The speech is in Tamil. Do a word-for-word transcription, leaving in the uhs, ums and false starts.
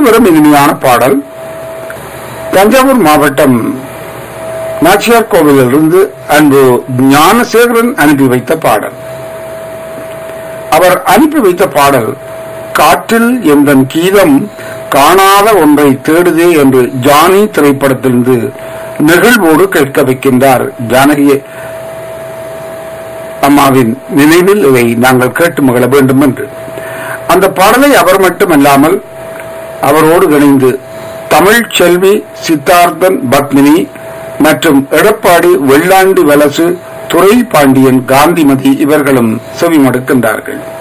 வரும் இனிமையான பாடல் தஞ்சாவூர் மாவட்டம் நாச்சியார் கோவிலிலிருந்து அன்பு ஞானசேகரன் அனுப்பி வைத்த பாடல். அவர் அனுப்பி வைத்த பாடல் காற்றில் எந்தன் கீதம் காணாத ஒன்றை தேடுதே என்று ஜானி திரைப்படத்திலிருந்து நிகழ்வோடு கேட்க வைக்கின்றார். ஜானகி அம்மாவின் நினைவில் இதை நாங்கள் கேட்டு மகிழ வேண்டும் என்று. அந்த பாடலை அவர் மட்டுமல்லாமல் அவரோடு இணைந்து தமிழ் செல்வி, சித்தார்த்தன் பத்மினி மற்றும் எடப்பாடி வெள்ளாண்டி வலசு, துரை பாண்டியன், காந்திமதி இவர்களும் செவிமடுக்கின்றார்கள்.